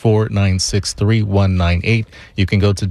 800-496-3198. You can go to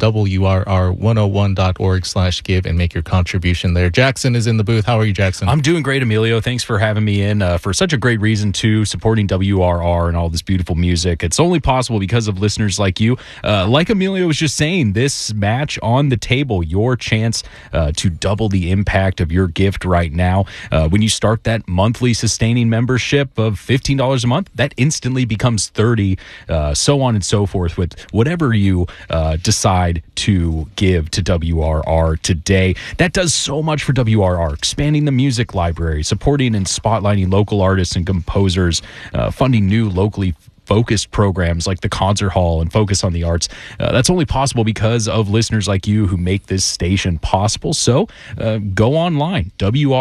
WRR101.org/give and make your contribution there. Jackson is in the booth. How are you, Jackson? I'm doing great, Emilio. Thanks for having me in for such a great reason, too, supporting WRR and all this beautiful music. It's only possible because of listeners like you. Like Emilio was just saying, this match on the table, your chance to double the impact of your gift right now. When you start that monthly sustaining membership of $15 a month, that instantly becomes $30, so on and so forth with whatever you decide to give to WRR today. That does so much for WRR, expanding the music library, supporting and spotlighting local artists and composers, funding new locally focused programs like the Concert Hall and Focus on the Arts. That's only possible because of listeners like you who make this station possible. So go online,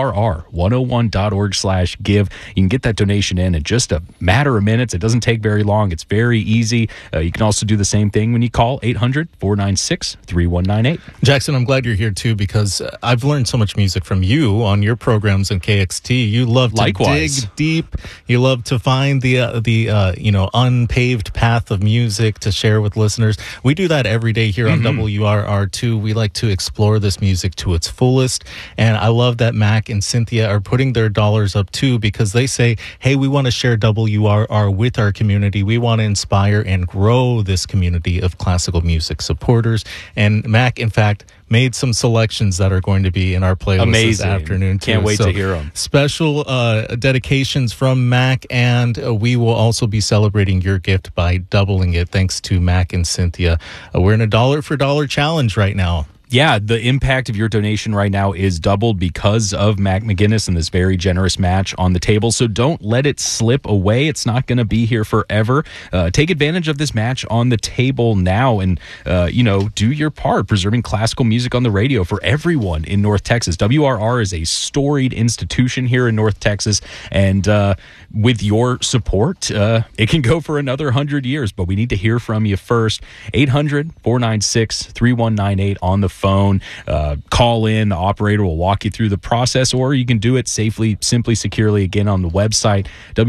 WRR101.org/give. You can get that donation in just a matter of minutes. It doesn't take very long. It's very easy. You can also do the same thing when you call 800-496-3198. Jackson, I'm glad you're here too, because I've learned so much music from you on your programs in KXT. You love to dig deep. You love to find the unpaved path of music to share with listeners. We do that every day here on WRR2. We like to explore this music to its fullest. And I love that Mac and Cynthia are putting their dollars up too, because they say, hey, we want to share WRR with our community. We want to inspire and grow this community of classical music supporters. And Mac, in fact, made some selections that are going to be in our playlist this afternoon too. Can't wait to hear them. Special dedications from Mac, and we will also be celebrating your gift by doubling it thanks to Mac and Cynthia. We're in a dollar for dollar challenge right now. Yeah, the impact of your donation right now is doubled because of Mac McGinnis and this very generous match on the table. So don't let it slip away. It's not going to be here forever. Take advantage of this match on the table now and, do your part, preserving classical music on the radio for everyone in North Texas. WRR is a storied institution here in North Texas. And with your support, it can go for another 100 years. But we need to hear from you first. 800-496-3198 on the phone. Call in. The operator will walk you through the process, or you can do it safely, simply, securely, again on the website,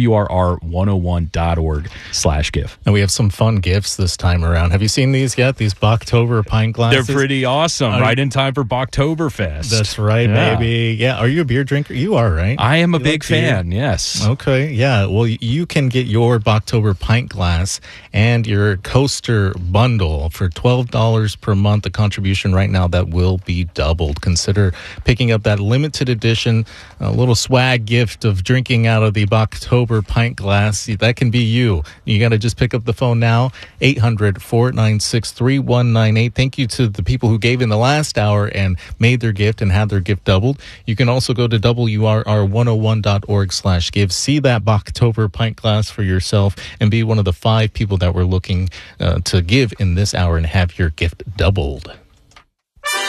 WRR101.org/give. And we have some fun gifts this time around. Have you seen these yet? These Bachtober pint glasses? They're pretty awesome. Right in time for Bachtoberfest. That's right, baby. Yeah. Are you a beer drinker? You are, right? I am a big fan, yes. Okay. Yeah. Well, you can get your Bachtober pint glass and your coaster bundle for $12 per month. The contribution right now that will be doubled. Consider picking up that limited edition little swag gift of drinking out of the Bachtober pint glass. That can be you. You got to just pick up the phone now, 800-496-3198. Thank you to the people who gave in the last hour and made their gift and had their gift doubled. You can also go to WRR101.org/give. See that Bachtober pint glass for yourself and be one of the 5 people that we're looking to give in this hour and have your gift doubled.